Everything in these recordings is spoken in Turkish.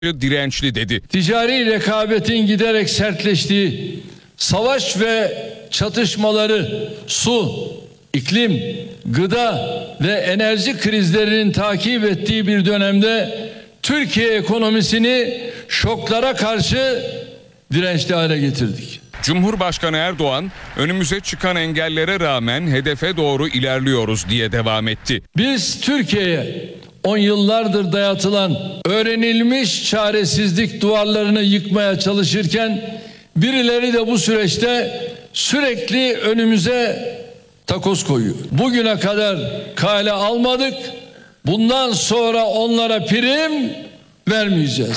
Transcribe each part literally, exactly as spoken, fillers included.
dirençli dedi. Ticari rekabetin giderek sertleştiği, savaş ve çatışmaları, su, iklim, gıda ve enerji krizlerinin takip ettiği bir dönemde Türkiye ekonomisini şoklara karşı dirençli hale getirdik. Cumhurbaşkanı Erdoğan, önümüze çıkan engellere rağmen hedefe doğru ilerliyoruz diye devam etti. Biz Türkiye'ye on yıllardır dayatılan öğrenilmiş çaresizlik duvarlarını yıkmaya çalışırken birileri de bu süreçte sürekli önümüze takoz koyuyor. Bugüne kadar kale almadık. Bundan sonra onlara prim vermeyeceğiz.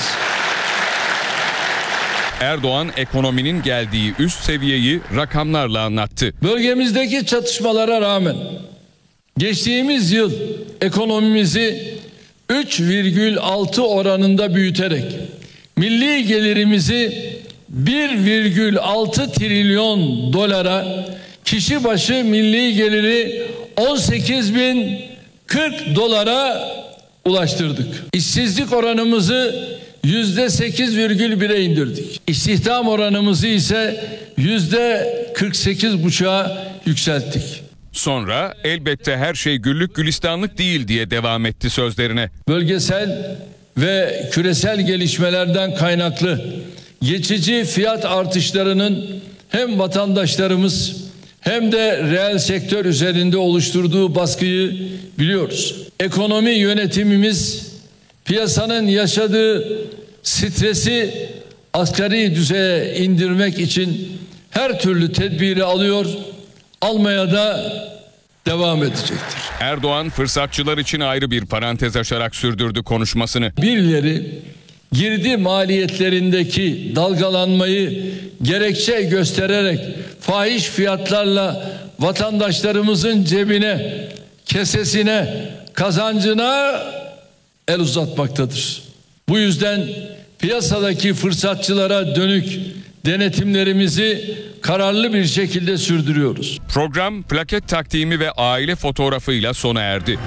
Erdoğan ekonominin geldiği üst seviyeyi rakamlarla anlattı. Bölgemizdeki çatışmalara rağmen geçtiğimiz yıl ekonomimizi üç virgül altı oranında büyüterek milli gelirimizi bir virgül altı trilyon dolara, kişi başı milli geliri on sekiz bin kırk dolara ulaştırdık. İşsizlik oranımızı yüzde sekiz virgül bire indirdik. İstihdam oranımızı ise yüzde kırk sekiz buçuğa yükselttik. Sonra elbette her şey güllük gülistanlık değil diye devam etti sözlerine. Bölgesel ve küresel gelişmelerden kaynaklı geçici fiyat artışlarının hem vatandaşlarımız hem de reel sektör üzerinde oluşturduğu baskıyı biliyoruz. Ekonomi yönetimimiz piyasanın yaşadığı stresi asgari düzeye indirmek için her türlü tedbiri alıyor, almaya da devam edecektir. Erdoğan fırsatçılar için ayrı bir parantez açarak sürdürdü konuşmasını. Birileri girdi maliyetlerindeki dalgalanmayı gerekçe göstererek fahiş fiyatlarla vatandaşlarımızın cebine, kesesine, kazancına el uzatmaktadır. Bu yüzden piyasadaki fırsatçılara dönük denetimlerimizi kararlı bir şekilde sürdürüyoruz. Program plaket takdimi ve aile fotoğrafıyla sona erdi.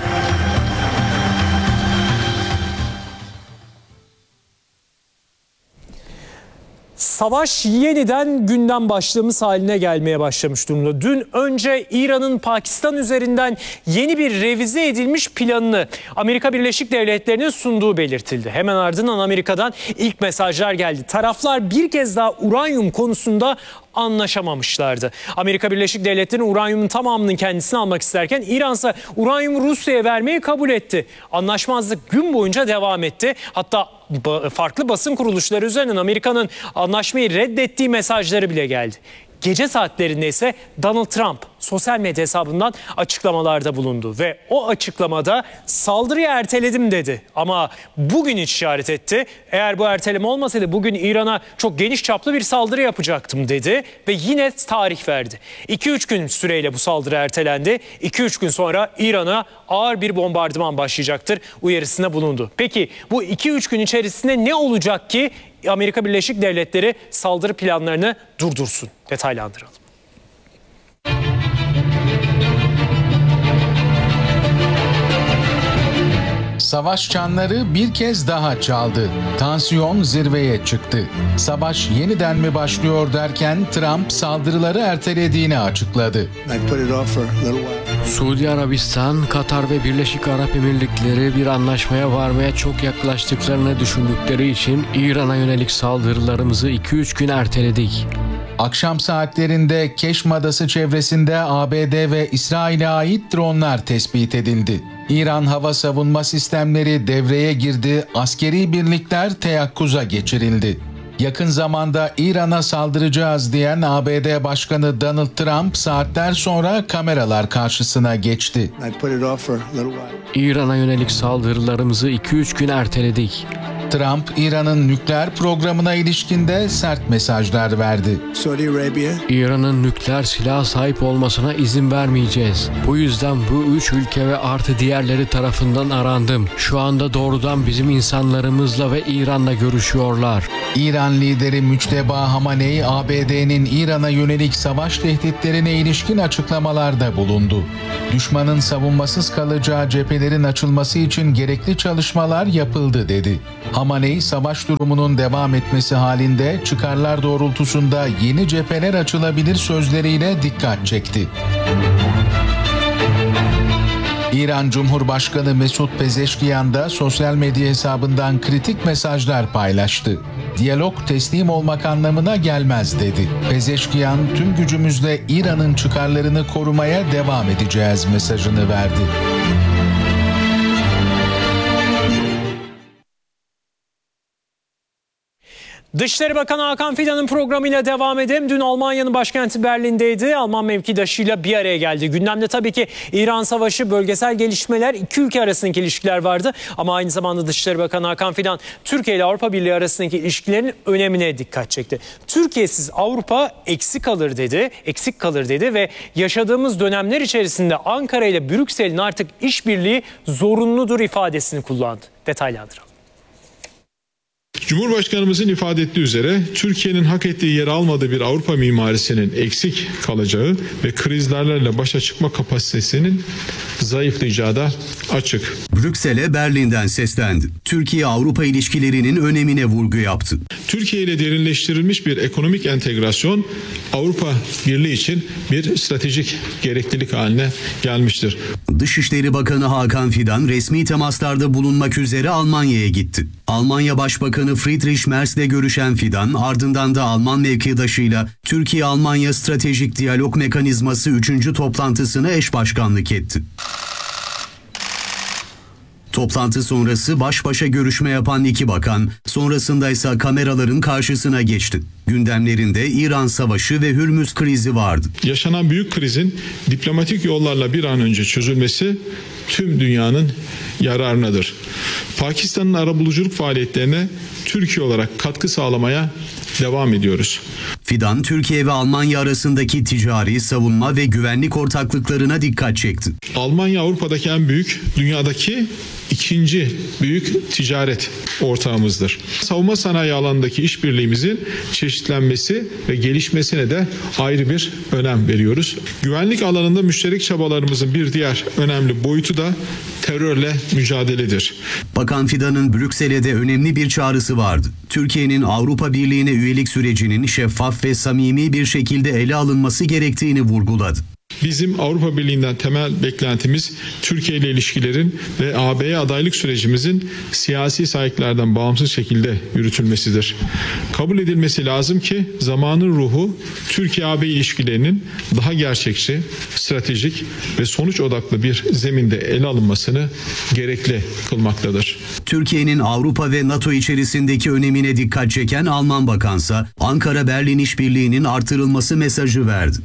Savaş yeniden gündem başlığımız haline gelmeye başlamış durumda. Dün önce İran'ın Pakistan üzerinden yeni bir revize edilmiş planını Amerika Birleşik Devletleri'nin sunduğu belirtildi. Hemen ardından Amerika'dan ilk mesajlar geldi. Taraflar bir kez daha uranyum konusunda anlaşamamışlardı. Amerika Birleşik Devletleri'nin uranyumun tamamının kendisini almak isterken İran ise uranyumu Rusya'ya vermeyi kabul etti. Anlaşmazlık gün boyunca devam etti. Hatta farklı basın kuruluşları üzerinden Amerika'nın anlaşmayı reddettiği mesajları bile geldi. Gece saatlerinde ise Donald Trump sosyal medya hesabından açıklamalarda bulundu ve o açıklamada saldırıyı erteledim dedi. Ama bugün işaret etti. Eğer bu erteleme olmasaydı bugün İran'a çok geniş çaplı bir saldırı yapacaktım dedi ve yine tarih verdi. iki üç gün süreyle bu saldırı ertelendi. iki üç gün sonra İran'a ağır bir bombardıman başlayacaktır uyarısında bulundu. Peki bu iki üç gün içerisinde ne olacak ki Amerika Birleşik Devletleri saldırı planlarını durdursun? Detaylandıralım. Savaş çanları bir kez daha çaldı. Tansiyon zirveye çıktı. Savaş yeniden mi başlıyor derken Trump saldırıları ertelediğini açıkladı. Suudi Arabistan, Katar ve Birleşik Arap Emirlikleri bir anlaşmaya varmaya çok yaklaştıklarını düşündükleri için İran'a yönelik saldırılarımızı iki üç gün erteledik. Akşam saatlerinde Keşm Adası çevresinde A B D ve İsrail'e ait dronlar tespit edildi. İran hava savunma sistemleri devreye girdi, askeri birlikler teyakkuza geçirildi. Yakın zamanda İran'a saldıracağız diyen A B D Başkanı Donald Trump saatler sonra kameralar karşısına geçti. İran'a yönelik saldırılarımızı iki üç gün erteledik. Trump, İran'ın nükleer programına ilişkinde sert mesajlar verdi. İran'ın nükleer silaha sahip olmasına izin vermeyeceğiz. Bu yüzden bu üç ülke ve artı diğerleri tarafından arandım. Şu anda doğrudan bizim insanlarımızla ve İran'la görüşüyorlar. İran lideri Müçteba Hamaney, A B D'nin İran'a yönelik savaş tehditlerine ilişkin açıklamalarda bulundu. Düşmanın savunmasız kalacağı cephelerin açılması için gerekli çalışmalar yapıldı dedi. Hamaney, savaş durumunun devam etmesi halinde çıkarlar doğrultusunda yeni cepheler açılabilir sözleriyle dikkat çekti. İran Cumhurbaşkanı Mesut Pezeşkiyan da sosyal medya hesabından kritik mesajlar paylaştı. Diyalog teslim olmak anlamına gelmez dedi. Pezeşkiyan, tüm gücümüzle İran'ın çıkarlarını korumaya devam edeceğiz mesajını verdi. Dışişleri Bakanı Hakan Fidan'ın programıyla devam edelim. Dün Almanya'nın başkenti Berlin'deydi. Alman mevkidaşıyla bir araya geldi. Gündemde tabii ki İran Savaşı, bölgesel gelişmeler, iki ülke arasındaki ilişkiler vardı. Ama aynı zamanda Dışişleri Bakanı Hakan Fidan, Türkiye ile Avrupa Birliği arasındaki ilişkilerin önemine dikkat çekti. Türkiye'siz Avrupa eksik kalır dedi, eksik kalır dedi ve yaşadığımız dönemler içerisinde Ankara ile Brüksel'in artık işbirliği zorunludur ifadesini kullandı. Detaylandıralım. Cumhurbaşkanımızın ifade ettiği üzere Türkiye'nin hak ettiği yeri almadığı bir Avrupa mimarisinin eksik kalacağı ve krizlerle başa çıkma kapasitesinin zayıflayacağı da açık. Brüksel'e Berlin'den seslendi. Türkiye-Avrupa ilişkilerinin önemine vurgu yaptı. Türkiye ile derinleştirilmiş bir ekonomik entegrasyon Avrupa Birliği için bir stratejik gereklilik haline gelmiştir. Dışişleri Bakanı Hakan Fidan resmi temaslarda bulunmak üzere Almanya'ya gitti. Almanya Başbakanı Friedrich Merz'le görüşen Fidan, ardından da Alman mevkidaşıyla Türkiye-Almanya Stratejik Diyalog Mekanizması üçüncü toplantısına eş başkanlık etti. Toplantı sonrası baş başa görüşme yapan iki bakan, sonrasında ise kameraların karşısına geçti. Gündemlerinde İran Savaşı ve Hürmüz krizi vardı. Yaşanan büyük krizin diplomatik yollarla bir an önce çözülmesi tüm dünyanın yararınadır. Pakistan'ın arabuluculuk faaliyetlerine Türkiye olarak katkı sağlamaya devam ediyoruz. Fidan, Türkiye ve Almanya arasındaki ticari, savunma ve güvenlik ortaklıklarına dikkat çekti. Almanya Avrupa'daki en büyük, dünyadaki ikinci büyük ticaret ortağımızdır. Savunma sanayi alanındaki işbirliğimizin çeşitlenmesi ve gelişmesine de ayrı bir önem veriyoruz. Güvenlik alanında müşterek çabalarımızın bir diğer önemli boyutu da terörle mücadeledir. Bakan Fidan'ın Brüksel'e de önemli bir çağrısı vardı. Türkiye'nin Avrupa Birliği'ne üyelik sürecinin şeffaf ve samimi bir şekilde ele alınması gerektiğini vurguladı. Bizim Avrupa Birliği'nden temel beklentimiz Türkiye ile ilişkilerin ve A B'ye adaylık sürecimizin siyasi sahiplerden bağımsız şekilde yürütülmesidir. Kabul edilmesi lazım ki zamanın ruhu Türkiye-A B ilişkilerinin daha gerçekçi, stratejik ve sonuç odaklı bir zeminde ele alınmasını gerekli kılmaktadır. Türkiye'nin Avrupa ve NATO içerisindeki önemine dikkat çeken Alman bakansa Ankara-Berlin işbirliğinin artırılması mesajı verdi.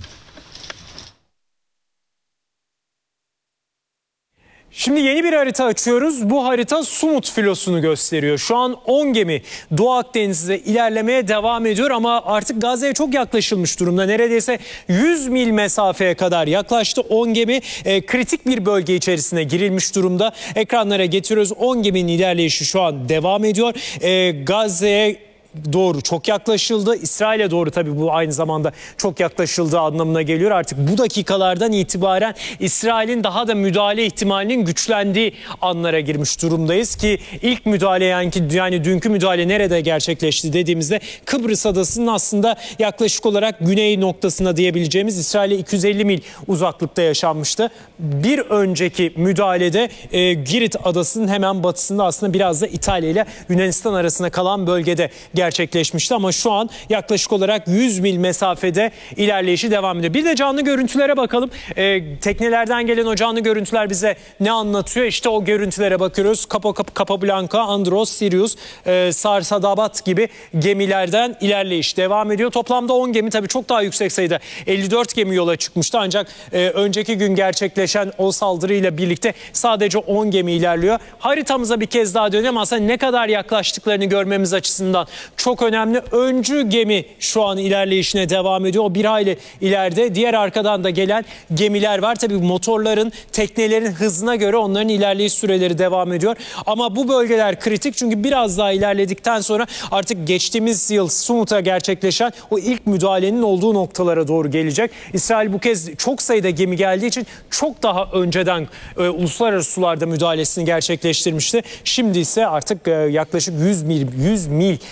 Şimdi yeni bir harita açıyoruz. Bu harita Sumut filosunu gösteriyor. Şu an on gemi Doğu Akdeniz'de ilerlemeye devam ediyor ama artık Gazze'ye çok yaklaşılmış durumda. Neredeyse yüz mil mesafeye kadar yaklaştı. on gemi e, kritik bir bölge içerisine girilmiş durumda. Ekranlara getiriyoruz. on geminin ilerleyişi şu an devam ediyor. E, Gazze'ye doğru çok yaklaşıldı. İsrail'e doğru tabii bu aynı zamanda çok yaklaşıldığı anlamına geliyor. Artık bu dakikalardan itibaren İsrail'in daha da müdahale ihtimalinin güçlendiği anlara girmiş durumdayız ki ilk müdahale yani, yani dünkü müdahale nerede gerçekleşti dediğimizde Kıbrıs adasının aslında yaklaşık olarak güney noktasına diyebileceğimiz İsrail'e iki yüz elli mil uzaklıkta yaşanmıştı. Bir önceki müdahalede e, Girit adasının hemen batısında aslında biraz da İtalya ile Yunanistan arasında kalan bölgede gerçekleşmişti ama şu an yaklaşık olarak yüz mil mesafede ilerleyişi devam ediyor. Bir de canlı görüntülere bakalım. Ee, teknelerden gelen o canlı görüntüler bize ne anlatıyor? İşte o görüntülere bakıyoruz. Capablanca, Andros, Sirius, e, Sarsadabat gibi gemilerden ilerleyiş devam ediyor. Toplamda on gemi, tabii çok daha yüksek sayıda elli dört gemi yola çıkmıştı. Ancak e, önceki gün gerçekleşen o saldırıyla birlikte sadece on gemi ilerliyor. Haritamıza bir kez daha dönelim. Aslında ne kadar yaklaştıklarını görmemiz açısından çok önemli. Öncü gemi şu an ilerleyişine devam ediyor. O bir hayli ileride. Diğer arkadan da gelen gemiler var. Tabii motorların, teknelerin hızına göre onların ilerleyiş süreleri devam ediyor. Ama bu bölgeler kritik çünkü biraz daha ilerledikten sonra artık geçtiğimiz yıl Sumut'a gerçekleşen o ilk müdahalenin olduğu noktalara doğru gelecek. İsrail bu kez çok sayıda gemi geldiği için çok daha önceden e, uluslararası sularda müdahalesini gerçekleştirmişti. Şimdi ise artık e, yaklaşık yüz mil yüz mil